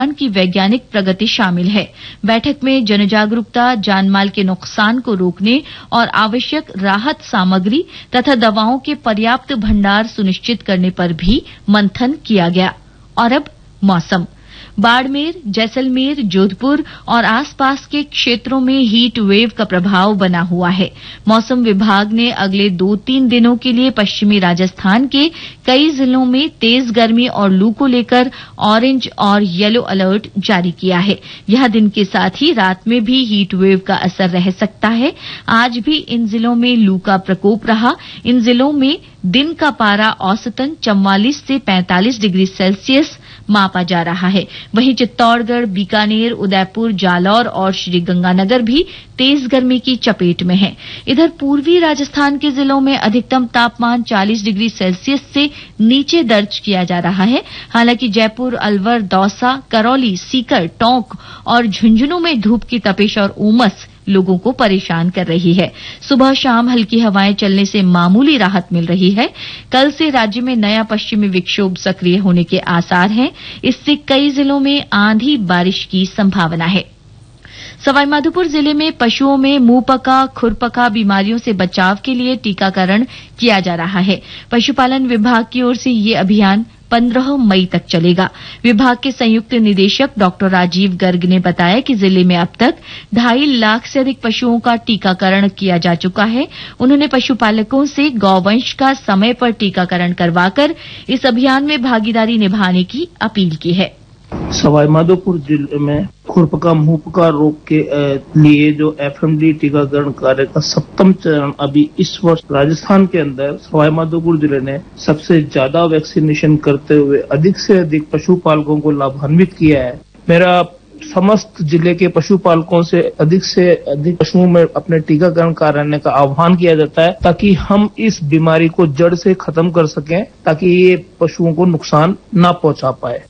की वैज्ञानिक प्रगति शामिल है। बैठक में जनजागरूकता, जानमाल के नुकसान को रोकने और आवश्यक राहत सामग्री तथा दवाओं के पर्याप्त भंडार सुनिश्चित करने पर भी मंथन किया गया। और अब मौसम। बाड़मेर, जैसलमेर, जोधपुर और आसपास के क्षेत्रों में हीट वेव का प्रभाव बना हुआ है। मौसम विभाग ने अगले 2-3 दिनों के लिए पश्चिमी राजस्थान के कई जिलों में तेज गर्मी और लू को लेकर ऑरेंज और येलो अलर्ट जारी किया है। यह दिन के साथ ही रात में भी हीट वेव का असर रह सकता है। आज भी इन जिलों में लू का प्रकोप रहा। इन जिलों में दिन का पारा औसतन 44 से 45 डिग्री सेल्सियस मापा जा रहा है। वहीं चित्तौड़गढ़, बीकानेर, उदयपुर, जालौर और श्रीगंगानगर भी तेज गर्मी की चपेट में है। इधर पूर्वी राजस्थान के जिलों में अधिकतम तापमान 40 डिग्री सेल्सियस से नीचे दर्ज किया जा रहा है। हालांकि जयपुर, अलवर, दौसा, करौली, सीकर, टोंक और झुंझुनू में धूप की तपिश और उमस लोगों को परेशान कर रही है। सुबह शाम हल्की हवाएं चलने से मामूली राहत मिल रही है। कल से राज्य में नया पश्चिमी विक्षोभ सक्रिय होने के आसार हैं। इससे कई जिलों में आंधी बारिश की संभावना है। सवाईमाधोपुर जिले में पशुओं में मुंहपका, खुरपका बीमारियों से बचाव के लिए टीकाकरण किया जा रहा है। पशुपालन विभाग की ओर से ये अभियान 15 मई तक चलेगा। विभाग के संयुक्त निदेशक डॉक्टर राजीव गर्ग ने बताया कि जिले में अब तक 2.5 लाख से अधिक पशुओं का टीकाकरण किया जा चुका है। उन्होंने पशुपालकों से गौवंश का समय पर टीकाकरण करवाकर इस अभियान में भागीदारी निभाने की अपील की है। सवाईमाधोपुर जिले में खुरपका मुंहपका रोग के लिए जो एफएमडी टीकाकरण कार्य का 7वां चरण अभी इस वर्ष राजस्थान के अंदर सवाईमाधोपुर जिले ने सबसे ज्यादा वैक्सीनेशन करते हुए अधिक से अधिक पशुपालकों को लाभान्वित किया है। मेरा समस्त जिले के पशुपालकों से अधिक पशुओं में अपने टीकाकरण कराने का आह्वान किया जाता है ताकि हम इस बीमारी को जड़ से खत्म कर सकें, ताकि ये पशुओं को नुकसान न पहुंचा पाए।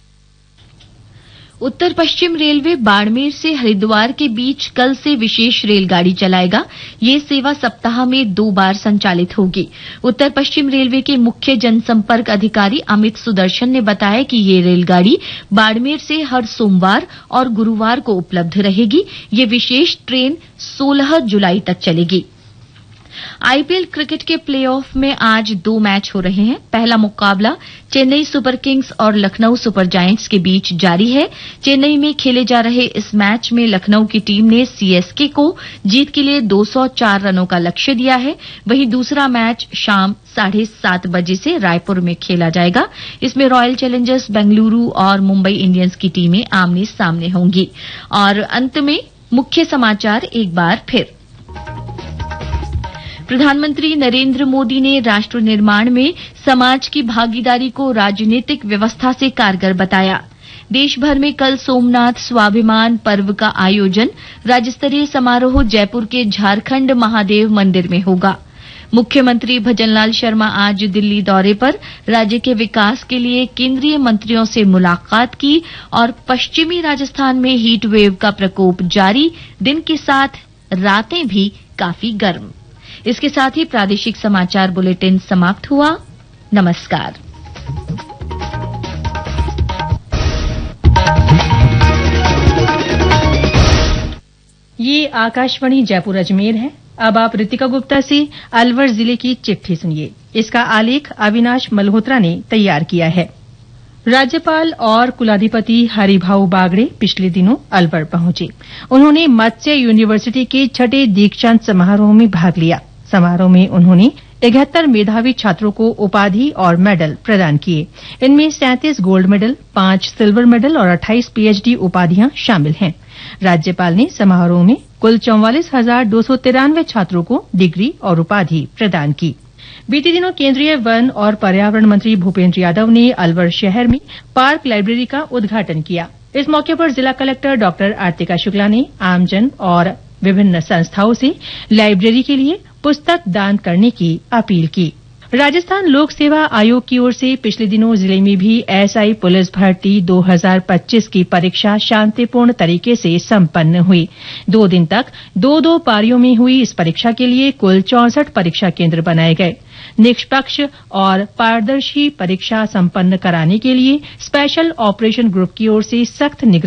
उत्तर पश्चिम रेलवे बाड़मेर से हरिद्वार के बीच कल से विशेष रेलगाड़ी चलाएगा। ये सेवा सप्ताह में 2 बार संचालित होगी। उत्तर पश्चिम रेलवे के मुख्य जनसंपर्क अधिकारी अमित सुदर्शन ने बताया कि ये रेलगाड़ी बाड़मेर से हर सोमवार और गुरुवार को उपलब्ध रहेगी। ये विशेष ट्रेन 16 जुलाई तक चलेगी। आईपीएल क्रिकेट के प्लेऑफ में आज 2 मैच हो रहे हैं। पहला मुकाबला चेन्नई सुपर किंग्स और लखनऊ सुपर जायंट्स के बीच जारी है। चेन्नई में खेले जा रहे इस मैच में लखनऊ की टीम ने सीएसके को जीत के लिए 204 रनों का लक्ष्य दिया है। वहीं दूसरा मैच शाम 7:30 बजे से रायपुर में खेला जाएगा। इसमें रॉयल चैलेंजर्स बेंगलुरु और मुंबई इंडियंस की टीमें आमने सामने होंगी। और अंत में मुख्य समाचार एक बार फिर। प्रधानमंत्री नरेंद्र मोदी ने राष्ट्र निर्माण में समाज की भागीदारी को राजनीतिक व्यवस्था से कारगर बताया। देश भर में कल सोमनाथ स्वाभिमान पर्व का आयोजन राज्य स्तरीय समारोह जयपुर के झारखंड महादेव मंदिर में होगा। मुख्यमंत्री भजनलाल शर्मा आज दिल्ली दौरे पर राज्य के विकास के लिए केंद्रीय मंत्रियों से मुलाकात की। और पश्चिमी राजस्थान में हीट वेव का प्रकोप जारी, दिन के साथ रातें भी काफी गर्म। इसके साथ ही प्रादेशिक समाचार बुलेटिन समाप्त हुआ। नमस्कार। ये आकाशवाणी जयपुर अजमेर है। अब आप रितिका गुप्ता से अलवर जिले की चिट्ठी सुनिए। इसका आलेख अविनाश मल्होत्रा ने तैयार किया है। राज्यपाल और कुलाधिपति हरिभाऊ बागड़े पिछले दिनों अलवर पहुंचे। उन्होंने मत्स्य यूनिवर्सिटी के 6ठे दीक्षांत समारोह में भाग लिया। समारोह में उन्होंने 71 मेधावी छात्रों को उपाधि और मेडल प्रदान किए। इनमें 37 गोल्ड मेडल, 5 सिल्वर मेडल और 28 पीएचडी उपाधियां शामिल हैं। राज्यपाल ने समारोह में कुल 44,293 छात्रों को डिग्री और उपाधि प्रदान की। बीते दिनों केंद्रीय वन और पर्यावरण मंत्री भूपेन्द्र यादव ने अलवर शहर में पार्क लाइब्रेरी का उद्घाटन किया। इस मौके पर जिला कलेक्टर डॉ आरतिका शुक्ला ने आमजन और विभिन्न संस्थाओं से लाइब्रेरी के लिए पुस्तक दान करने की अपील की। राजस्थान लोक सेवा आयोग की ओर से पिछले दिनों जिले में भी एसआई पुलिस भर्ती 2025 की परीक्षा शांतिपूर्ण तरीके से संपन्न हुई। 2 दिन तक 2-2 पारियों में हुई इस परीक्षा के लिए कुल 64 परीक्षा केंद्र बनाए गए। निष्पक्ष और पारदर्शी परीक्षा संपन्न कराने के लिए स्पेशल ऑपरेशन ग्रुप की ओर से सख्त निगरानी